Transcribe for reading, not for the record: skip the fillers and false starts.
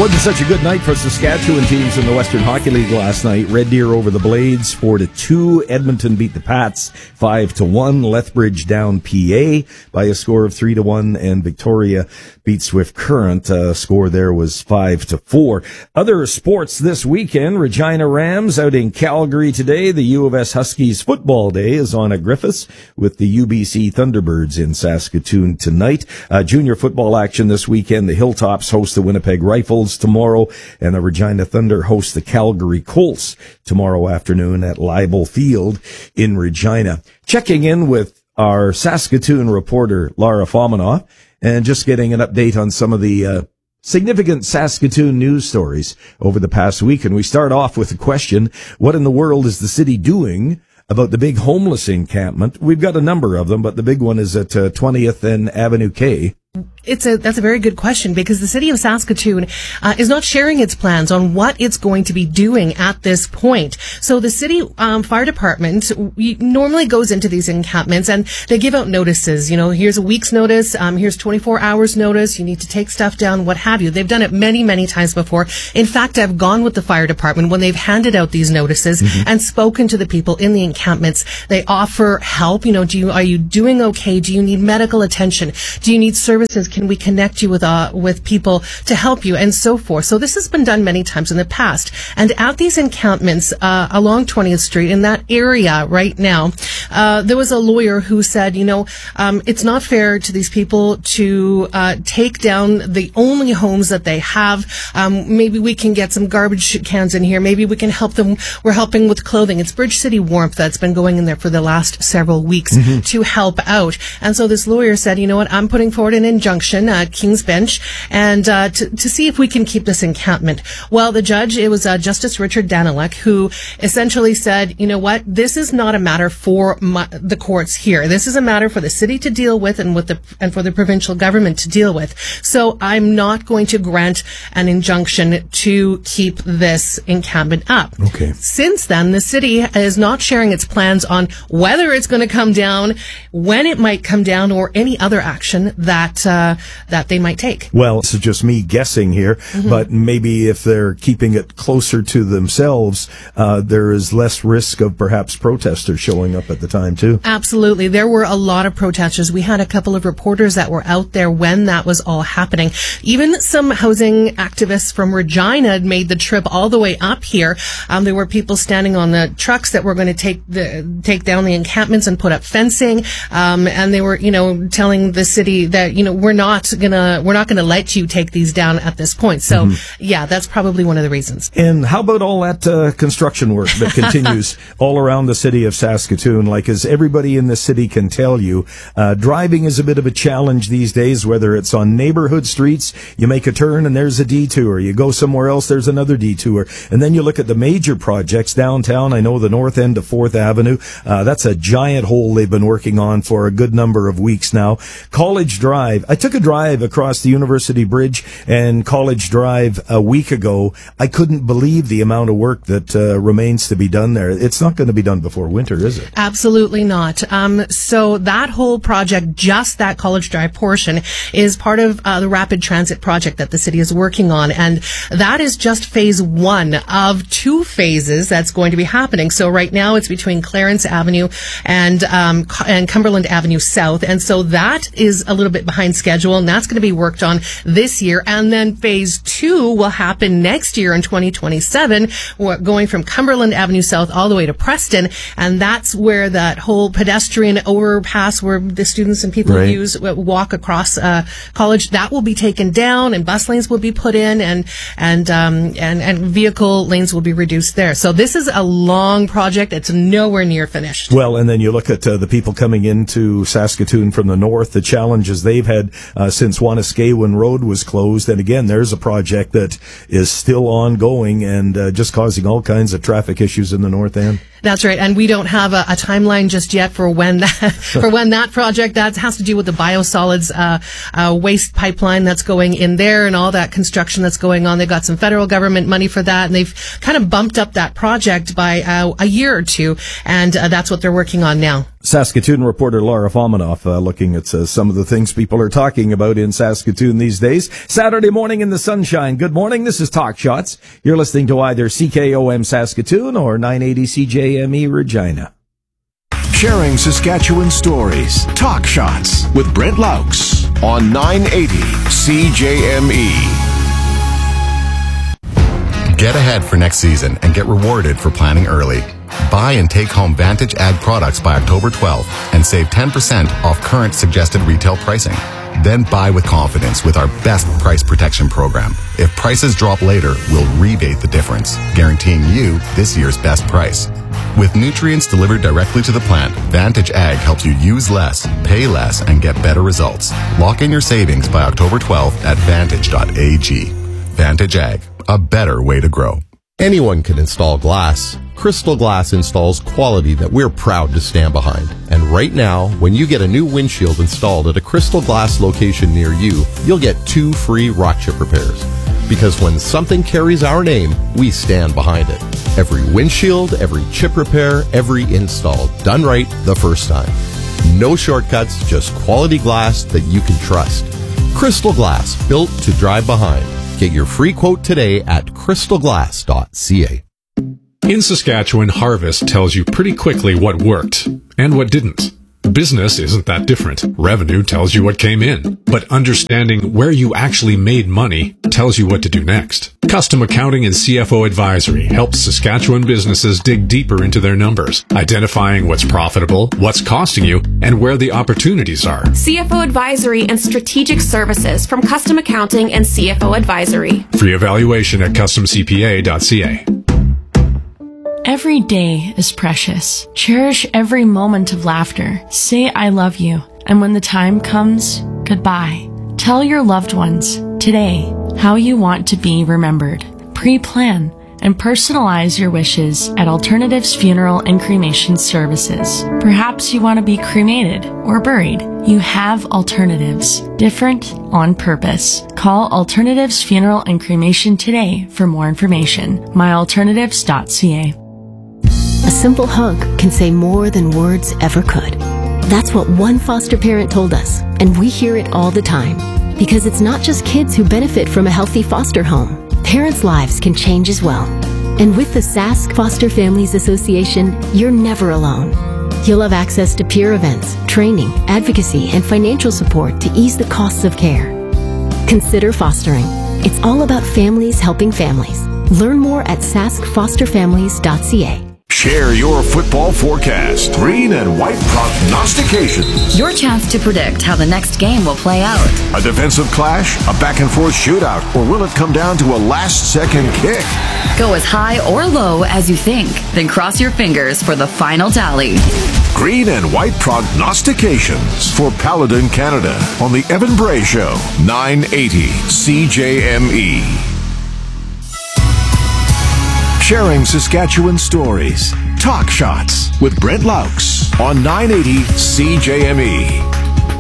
Wasn't such a good night for Saskatchewan teams in the Western Hockey League last night. Red Deer over the Blades 4-2. Edmonton beat the Pats 5-1. Lethbridge down PA by a score of 3-1, and Victoria beat Swift Current. Score there was 5-4. Other sports this weekend: Regina Rams out in Calgary today. The U of S Huskies football day is on at Griffiths, with the UBC Thunderbirds in Saskatoon tonight. Junior football action this weekend: the Hilltops host the Winnipeg Rifles tomorrow, and the Regina Thunder host the Calgary Colts tomorrow afternoon at Leibel Field in Regina. Checking in with our Saskatoon reporter, Lara Fominoff, and just getting an update on some of the significant Saskatoon news stories over the past week. And we start off with the question: what in the world is the city doing about the big homeless encampment? We've got a number of them, but the big one is at 20th and Avenue K. That's a very good question, because the city of Saskatoon is not sharing its plans on what it's going to be doing at this point. So the city fire department normally goes into these encampments and they give out notices. You know, here's a week's notice, here's 24 hours notice, you need to take stuff down, what have you. They've done it many, many times before. In fact, I've gone with the fire department when they've handed out these notices and spoken to the people in the encampments. They offer help. You know, are you doing okay? Do you need medical attention? Do you need services? Can we connect you with people to help you, and so forth? So this has been done many times in the past. And at these encampments along 20th Street, in that area right now, there was a lawyer who said, it's not fair to these people to take down the only homes that they have. Maybe we can get some garbage cans in here. Maybe we can help them. We're helping with clothing. It's Bridge City Warmth that's been going in there for the last several weeks to help out. And so this lawyer said, you know what, I'm putting forward an injunction at King's Bench, and to see if we can keep this encampment. Well, the judge, it was Justice Richard Daniluk, who essentially said, you know what, this is not a matter for the courts here. This is a matter for the city to deal with, and for the provincial government to deal with. So I'm not going to grant an injunction to keep this encampment up. Okay. Since then, the city is not sharing its plans on whether it's going to come down, when it might come down, or any other action that they might take. Well, this is just me guessing here, but maybe if they're keeping it closer to themselves, there is less risk of perhaps protesters showing up at the time too. Absolutely. There were a lot of protesters. We had a couple of reporters that were out there when that was all happening. Even some housing activists from Regina made the trip all the way up here. There were people standing on the trucks that were going to take down the encampments and put up fencing, and they were, telling the city that, we're not gonna let you take these down at this point. So yeah, that's probably one of the reasons. And how about all that construction work that continues all around the city of Saskatoon? Like, as everybody in the city can tell you, driving is a bit of a challenge these days, whether it's on neighborhood streets, you make a turn and there's a detour. You go somewhere else, there's another detour. And then you look at the major projects downtown. I know the north end of 4th Avenue, that's a giant hole they've been working on for a good number of weeks now. College Drive, I took a drive across the University Bridge and College Drive a week ago. I couldn't believe the amount of work that remains to be done there. It's not going to be done before winter, is it? Absolutely not. So that whole project, just that College Drive portion, is part of the rapid transit project that the city is working on, and that is just phase 1 of 2 phases that's going to be happening. So right now it's between Clarence Avenue and Cumberland Avenue South, and so that is a little bit behind schedule, and that's going to be worked on this year. And then phase 2 will happen next year in 2027, going from Cumberland Avenue South all the way to Preston, and that's where that whole pedestrian overpass where the students and people walk across college, that will be taken down, and bus lanes will be put in, and vehicle lanes will be reduced there. So this is a long project. It's nowhere near finished. Well, and then you look at the people coming into Saskatoon from the north, the challenges they've had since Wanuskewin Road was closed. And again, there's a project that is still ongoing and just causing all kinds of traffic issues in the north end. That's right, and we don't have a timeline just yet for when that project, that has to do with the biosolids waste pipeline that's going in there and all that construction that's going on. They've got some federal government money for that, and they've kind of bumped up that project by a year or two, and that's what they're working on now. Saskatoon reporter Laura Fominoff looking at some of the things people are talking about in Saskatoon these days. Saturday morning in the sunshine. Good morning. This is Talk Shots. You're listening to either CKOM Saskatoon or 980 CJME Regina. Sharing Saskatchewan stories. Talk Shots with Brent Laux on 980 CJME. Get ahead for next season and get rewarded for planning early. Buy and take home Vantage Ag products by October 12th and save 10% off current suggested retail pricing. Then buy with confidence with our best price protection program. If prices drop later, we'll rebate the difference, guaranteeing you this year's best price. With nutrients delivered directly to the plant, Vantage Ag helps you use less, pay less, and get better results. Lock in your savings by October 12th at vantage.ag. Vantage Ag, a better way to grow. Anyone can install glass. Crystal Glass installs quality that we're proud to stand behind. And right now, when you get a new windshield installed at a Crystal Glass location near you, you'll get 2 free rock chip repairs. Because when something carries our name, we stand behind it. Every windshield, every chip repair, every install, done right the first time. No shortcuts, just quality glass that you can trust. Crystal Glass, built to drive behind. Get your free quote today at crystalglass.ca. In Saskatchewan, Harvest tells you pretty quickly what worked and what didn't. Business isn't that different. Revenue tells you what came in. But understanding where you actually made money tells you what to do next. Custom Accounting and CFO Advisory helps Saskatchewan businesses dig deeper into their numbers, identifying what's profitable, what's costing you, and where the opportunities are. CFO Advisory and Strategic Services from Custom Accounting and CFO Advisory. Free evaluation at customcpa.ca. Every day is precious. Cherish every moment of laughter. Say I love you. And when the time comes, goodbye. Tell your loved ones today how you want to be remembered. Pre-plan and personalize your wishes at Alternatives Funeral and Cremation Services. Perhaps you want to be cremated or buried. You have alternatives. Different on purpose. Call Alternatives Funeral and Cremation today for more information. myalternatives.ca. A simple hug can say more than words ever could. That's what one foster parent told us, and we hear it all the time. Because it's not just kids who benefit from a healthy foster home. Parents' lives can change as well. And with the Sask Foster Families Association, you're never alone. You'll have access to peer events, training, advocacy, and financial support to ease the costs of care. Consider fostering. It's all about families helping families. Learn more at saskfosterfamilies.ca. Share your football forecast. Green and white prognostications. Your chance to predict how the next game will play out. A defensive clash, a back-and-forth shootout, or will it come down to a last-second kick? Go as high or low as you think, then cross your fingers for the final tally. Green and white prognostications for Paladin Canada on the Evan Bray Show, 980 CJME. Sharing Saskatchewan stories. Talk Shots with Brent Laux on 980 CJME.